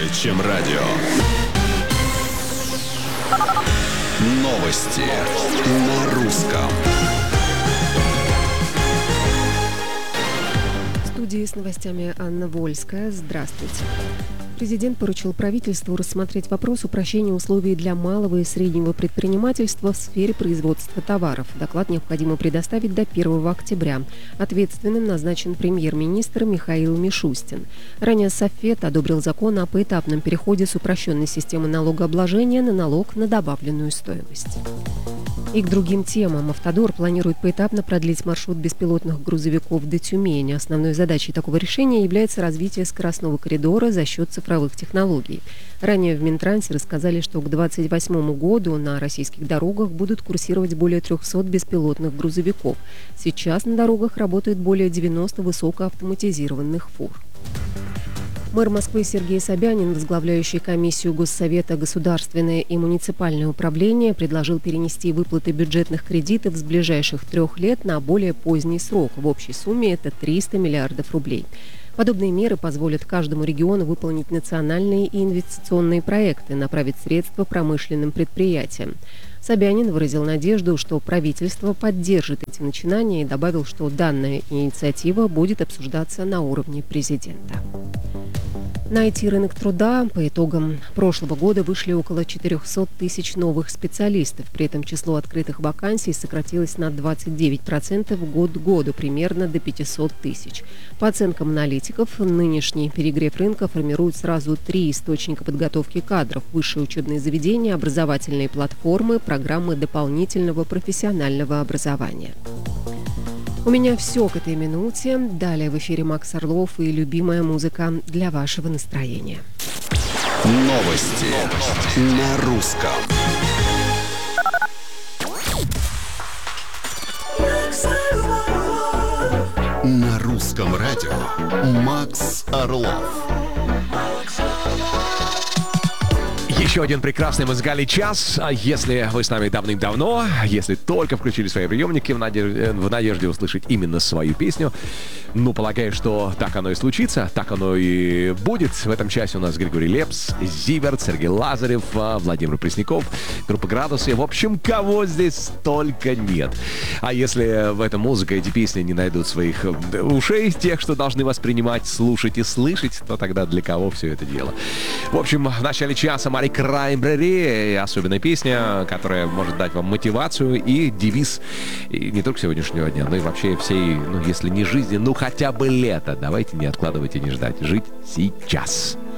чем радио. Новости на русском. В студии с новостями Анна Вольская. Здравствуйте. Президент поручил правительству рассмотреть вопрос упрощения условий для малого и среднего предпринимательства в сфере производства товаров. Доклад необходимо предоставить до 1 октября. Ответственным назначен премьер-министр Михаил Мишустин. Ранее Совет одобрил закон о поэтапном переходе с упрощенной системы налогообложения на налог на добавленную стоимость. И к другим темам. «Автодор» планирует поэтапно продлить маршрут беспилотных грузовиков до Тюмени. Основной задачей такого решения является развитие скоростного коридора за счет цифровых технологий. Ранее в Минтрансе рассказали, что к 2028 году на российских дорогах будут курсировать более 300 беспилотных грузовиков. Сейчас на дорогах работает более 90 высокоавтоматизированных фур. Мэр Москвы Сергей Собянин, возглавляющий комиссию Госсовета «Государственное и муниципальное управление», предложил перенести выплаты бюджетных кредитов с ближайших 3 лет на более поздний срок. В общей сумме это 300 миллиардов рублей. Подобные меры позволят каждому региону выполнить национальные и инвестиционные проекты, направить средства промышленным предприятиям. Собянин выразил надежду, что правительство поддержит эти начинания и добавил, что данная инициатива будет обсуждаться на уровне президента. На IT-рынок труда по итогам прошлого года вышли около 400 тысяч новых специалистов. При этом число открытых вакансий сократилось на 29% год к году, примерно до 500 тысяч. По оценкам аналитиков, нынешний перегрев рынка формирует сразу 3 источника подготовки кадров: высшие учебные заведения, образовательные платформы, программы дополнительного профессионального образования. У меня все к этой минуте. Далее в эфире Макс Орлов и любимая музыка для вашего настроения. Новости на русском. На русском радио Макс Орлов. Еще один прекрасный музыкальный час. Если вы с нами давным-давно, если только включили свои приемники в надежде услышать именно свою песню, полагаю, что так оно и случится, так оно и будет. В этом часе у нас Григорий Лепс, Зиверт, Сергей Лазарев, Владимир Пресняков, группа «Градусы». В общем, кого здесь только нет. А если в этом музыка, эти песни не найдут своих ушей, тех, что должны воспринимать, слушать и слышать, то тогда для кого все это дело? В общем, в начале часа Мари Краймбрери, особенная песня, которая может дать вам мотивацию и девиз и не только сегодняшнего дня, но и вообще всей, если не жизни, хотя бы лето. Давайте не откладывать и не ждать. Жить сейчас.